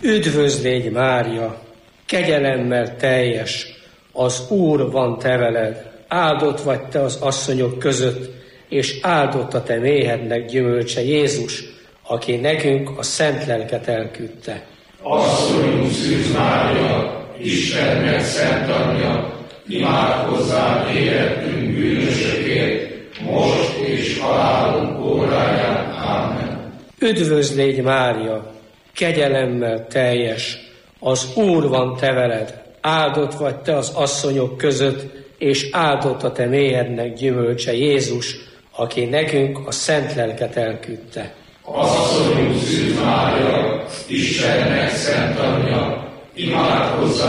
Üdvözlégy Mária, kegyelemmel teljes, az Úr van te veled, áldott vagy te az asszonyok között, és áldott a te méhednek gyümölcse Jézus, aki nekünk a szent lelket elküldte. Asszonyunk Szűz Mária, Istennek szent anyja, imádkozzál érettünk bűnösökért, most és halálunk óráján. Amen. Üdvözlégy Mária, kegyelemmel teljes, az Úr van te veled, áldott vagy te az asszonyok között, és áldott a te méhednek gyümölcse Jézus, aki nekünk a szent lelket elküldte. Asszonyunk Szűz Mária, Istennek szent anyja, imádkozzál